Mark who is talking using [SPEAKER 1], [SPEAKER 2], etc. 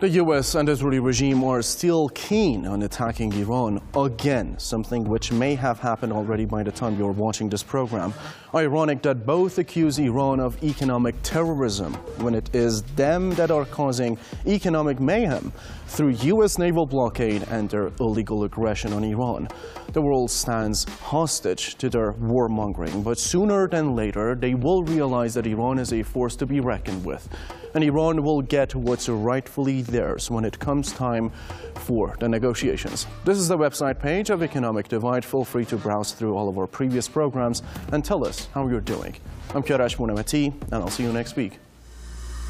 [SPEAKER 1] The U.S. and Israeli regime are still keen on attacking Iran again, something which may have happened already by the time you're watching this program. Ironic that both accuse Iran of economic terrorism when it is them that are causing economic mayhem through U.S. naval blockade and their illegal aggression on Iran. The world stands hostage to their warmongering, but sooner than later they will realize that Iran is a force to be reckoned with. And Iran will get what's rightfully theirs when it comes time for the negotiations. This is the website page of Economic Divide. Feel free to browse through all of our previous programs and tell us how you're doing. I'm Kiarash Mounamati, and I'll see you next week.